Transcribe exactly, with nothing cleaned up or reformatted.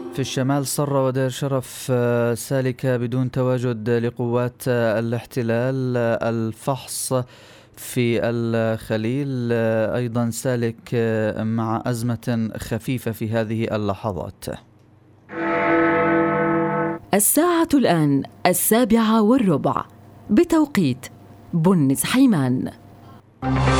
في الشمال صرة ودير شرف سالكة بدون تواجد لقوات الاحتلال. الفحص في الخليل أيضا سالك مع أزمة خفيفة في هذه اللحظات. الساعة الآن السابعة والربع بتوقيت بنس حيمان.